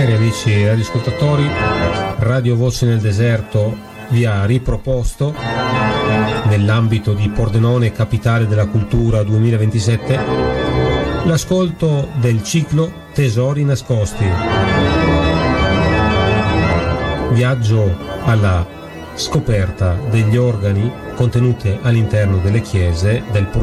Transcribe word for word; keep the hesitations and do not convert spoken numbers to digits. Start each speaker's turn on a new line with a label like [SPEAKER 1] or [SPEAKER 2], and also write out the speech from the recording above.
[SPEAKER 1] cari amici radioascoltatori, Radio Voce nel Deserto vi ha riproposto, nell'ambito di Pordenone Capitale della Cultura duemilaventisette, l'ascolto del ciclo Tesori nascosti. Viaggio alla scoperta degli organi contenuti all'interno delle chiese del